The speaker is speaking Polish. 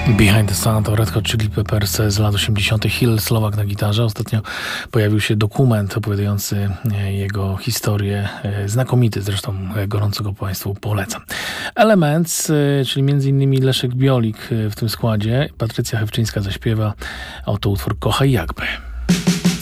Behind the Sun to Red Hot Chili Peppers z lat 80. Hill Slovak na gitarze. Ostatnio pojawił się dokument opowiadający jego historię. Znakomity, zresztą gorąco go Państwu polecam. Elements, czyli m.in. Leszek Biolik w tym składzie. Patrycja Hewczyńska zaśpiewa. Oto utwór Kochaj jakby.